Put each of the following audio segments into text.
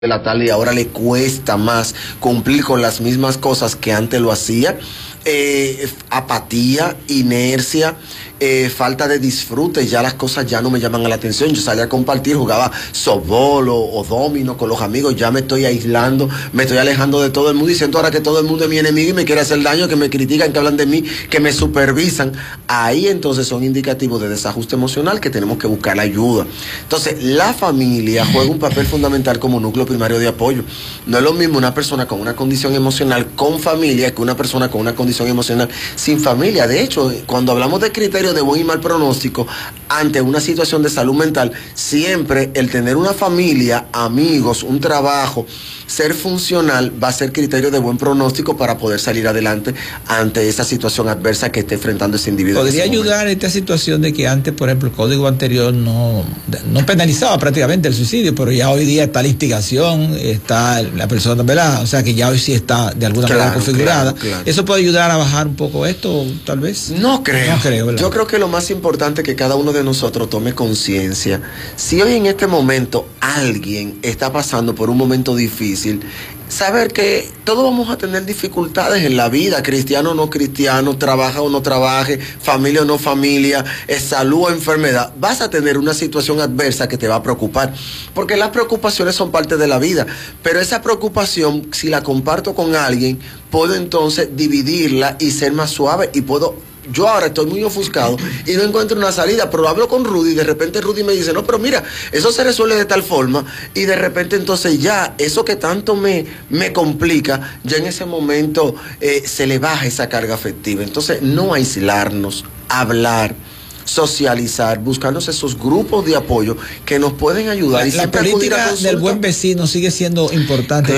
de la tarde y ahora le cuesta más cumplir con las mismas cosas que antes lo hacía. Apatía, inercia, falta de disfrute, ya las cosas ya no me llaman a la atención. Yo salía a compartir, jugaba softball o domino con los amigos, ya me estoy aislando, me estoy alejando de todo el mundo y siento ahora que todo el mundo es mi enemigo y me quiere hacer daño, que me critican, que hablan de mí, que me supervisan. Ahí entonces son indicativos de desajuste emocional que tenemos que buscar la ayuda. Entonces la familia juega un papel fundamental como núcleo primario de apoyo. No es lo mismo una persona con una condición emocional con familia que una persona con una condición emocional sin familia. De hecho, cuando hablamos de criterios de buen y mal pronóstico ante una situación de salud mental, siempre el tener una familia, amigos, un trabajo, ser funcional va a ser criterio de buen pronóstico para poder salir adelante ante esa situación adversa que esté enfrentando ese individuo. ¿Podría ayudar esta situación de que antes, por ejemplo, el código anterior no penalizaba prácticamente el suicidio, pero ya hoy día está la instigación, está la persona, ¿verdad? O sea que ya hoy sí está de alguna manera configurada. Claro. ¿Eso puede ayudar a bajar un poco esto, tal vez? No creo. No creo, ¿verdad? Yo creo que lo más importante es que cada uno de nosotros tome conciencia. Si hoy en este momento alguien está pasando por un momento difícil, saber que todos vamos a tener dificultades en la vida, cristiano o no cristiano, trabaja o no trabaje, familia o no familia, salud o enfermedad, vas a tener una situación adversa que te va a preocupar, porque las preocupaciones son parte de la vida, pero esa preocupación, si la comparto con alguien, puedo entonces dividirla y ser más suave y yo ahora estoy muy ofuscado y no encuentro una salida, pero hablo con Rudy y de repente Rudy me dice, no, pero mira, eso se resuelve de tal forma, y de repente entonces ya eso que tanto me complica, ya en ese momento se le baja esa carga afectiva. Entonces no aislarnos, hablar, socializar, buscarnos esos grupos de apoyo que nos pueden ayudar. La política del buen vecino sigue siendo importante.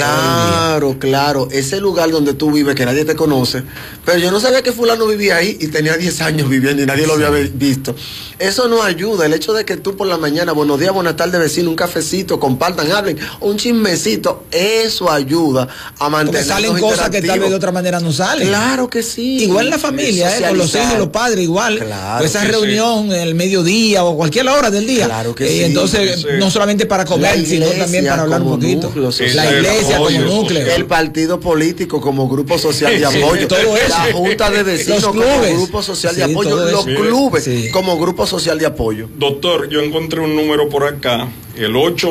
Claro, ese lugar donde tú vives que nadie te conoce, pero yo no sabía que fulano vivía ahí y tenía 10 años viviendo y nadie lo había visto. Eso no ayuda. El hecho de que tú por la mañana, buenos días, buenas tardes vecino, un cafecito, compartan, hablen, un chismecito, eso ayuda a mantener. Porque salen cosas que tal vez de otra manera no salen. Claro que sí. Igual la familia, con los hijos, los padres, igual. Claro, esa reunión en el mediodía o cualquier hora del día. Claro que sí. Entonces, no solamente para comer, sino también para hablar un poquito. La iglesia como núcleo. El partido político como grupo social de apoyo. Todo eso. La junta de vecinos como grupo social de apoyo. Los clubes como grupo social de apoyo. Doctor, yo encontré un número por acá, el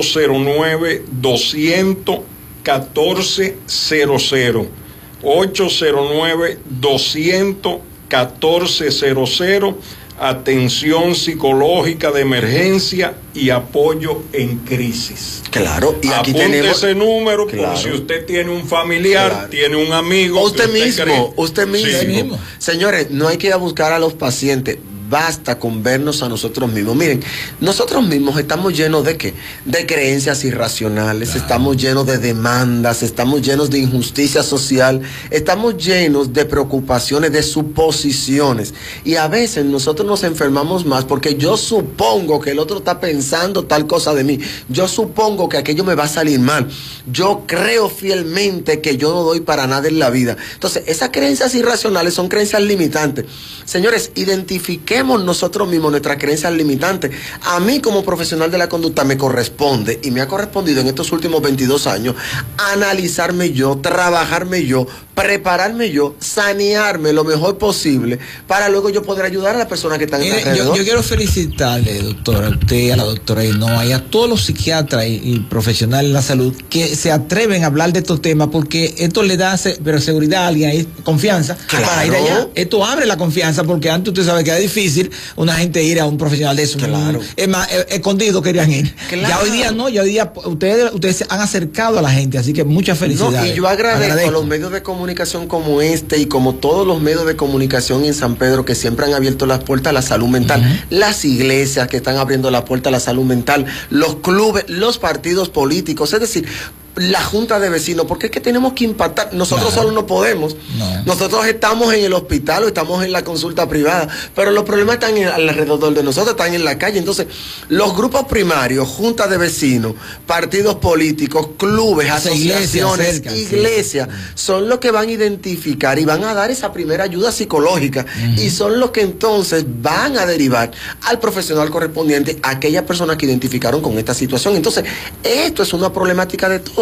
809-200-1400. 809-200-1400. Atención psicológica de emergencia y apoyo en crisis. Claro, y aquí apunte tenemos ese número, claro, por si usted tiene un familiar, tiene un amigo. Usted mismo. Sí. Señores, no hay que ir a buscar a los pacientes. Basta con vernos a nosotros mismos. Miren, nosotros mismos estamos llenos de ¿qué? De creencias irracionales, estamos llenos de demandas, estamos llenos de injusticia social, estamos llenos de preocupaciones, de suposiciones. Y a veces nosotros nos enfermamos más porque yo supongo que el otro está pensando tal cosa de mí. Yo supongo que aquello me va a salir mal. Yo creo fielmente que yo no doy para nada en la vida. Entonces, esas creencias irracionales son creencias limitantes. Señores, identifiquemos nosotros mismos nuestras creencias limitantes. A mí como profesional de la conducta me corresponde y me ha correspondido en estos últimos 22 años analizarme yo, trabajarme yo, prepararme yo, sanearme lo mejor posible para luego yo poder ayudar a las personas que están en alrededor. Yo quiero felicitarle, doctora, a usted, a la doctora Ainhoa y a todos los psiquiatras y profesionales de la salud que se atreven a hablar de estos temas, porque esto le da seguridad a alguien, confianza para ir allá. Esto abre la confianza, porque antes usted sabe que era difícil una gente ir a un profesional de eso. Es más, escondido querían ir. Ya hoy día no, ya hoy día ustedes se han acercado a la gente, así que muchas felicidades. Y yo agradezco a los medios de comunicación como este y como todos los medios de comunicación en San Pedro que siempre han abierto las puertas a la salud mental, las iglesias que están abriendo la puerta a la salud mental, los clubes, los partidos políticos, es decir, la junta de vecinos, porque es que tenemos que impactar. Nosotros solos no podemos. Nosotros estamos en el hospital o estamos en la consulta privada, pero los problemas están alrededor de nosotros, están en la calle. Entonces, los grupos primarios, juntas de vecinos, partidos políticos, clubes, asociaciones, iglesias, son los que van a identificar y van a dar esa primera ayuda psicológica, y son los que entonces van a derivar al profesional correspondiente a aquellas personas que identificaron con esta situación. Entonces, esto es una problemática de todos